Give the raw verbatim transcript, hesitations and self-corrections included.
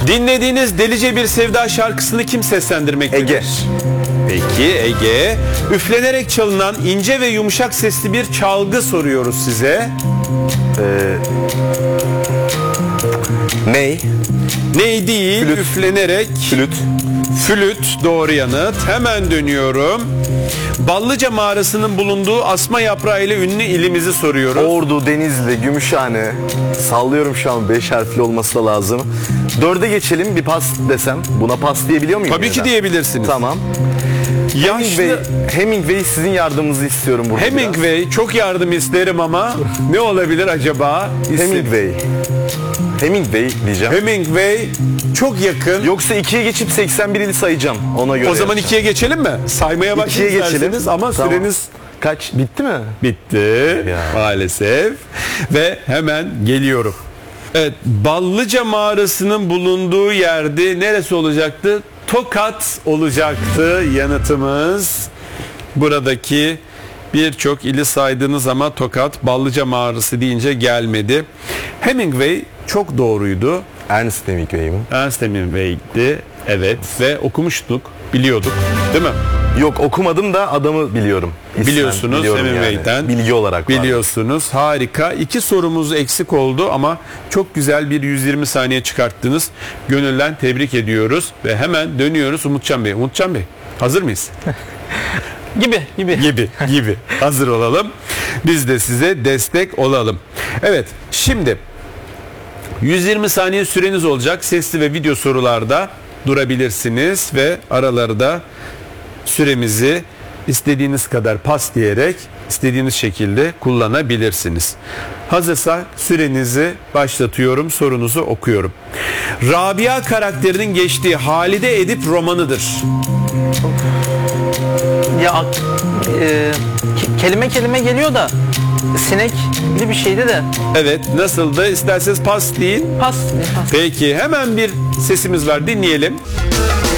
Dinlediğiniz Delice Bir Sevda şarkısını kim seslendirmektedir? Ege. Peki Ege. Üflenerek çalınan ince ve yumuşak sesli bir çalgı soruyoruz size. Ee, ney? Ney değil, Flüt. üflenerek. Flüt. Flüt doğru yanıt. Hemen dönüyorum. Ballıca mağarasının bulunduğu asma yaprağı ile ünlü ilimizi soruyoruz. Ordu, Denizli, Gümüşhane. Sallıyorum şu an, beş harfli olması da lazım. Dörde geçelim, bir pas desem. Buna pas diyebiliyor muyum? Tabii ki yeniden? diyebilirsiniz. Tamam. Hemingway, Hemingway, Hemingway sizin yardımınızı istiyorum burada. Hemingway çok yardım isterim ama ne olabilir acaba? biraz. İsim. Hemingway. Hemingway diyeceğim. Hemingway çok yakın. Yoksa ikiye geçip seksen bir ili sayacağım. Ona göre. O zaman yapacağım. ikiye geçelim mi? Saymaya İkiye başlayın geçelim. isterseniz ama Tamam. süreniz Kaç? Bitti mi? bitti Ya. maalesef. Ve hemen geliyorum. Evet, Ballıca mağarasının bulunduğu yerde neresi olacaktı? Tokat olacaktı yanıtımız. Buradaki birçok ili saydınız ama Tokat, Ballıca mağarası deyince gelmedi. Hemingway çok doğruydu. Ernest Hemingway mi? Ernest Hemingway'di. Evet ve okumuştuk, biliyorduk değil mi? Yok, okumadım da adamı biliyorum. İsmen Biliyorsunuz biliyorum Hemingway'den. yani. Bilgi olarak var. Biliyorsunuz. Harika. İki sorumuz eksik oldu ama çok güzel bir yüz yirmi saniye çıkarttınız. Gönülden tebrik ediyoruz ve hemen dönüyoruz Umutcan Bey. Umutcan Bey, hazır mıyız? Gibi gibi. gibi gibi. Hazır olalım. Biz de size destek olalım. Evet, şimdi yüz yirmi saniye süreniz olacak. Sesli ve video sorularda durabilirsiniz ve aralarda süremizi istediğiniz kadar pas diyerek istediğiniz şekilde kullanabilirsiniz. Hazırsa sürenizi başlatıyorum, sorunuzu okuyorum. Rabia karakterinin geçtiği Halide Edip romanıdır. Ya ak- e, ke- kelime kelime geliyor da sinekli bir şeydi de Evet, nasıldı? İsterseniz pas deyin. pas. pas. Peki, hemen bir sesimiz var, dinleyelim.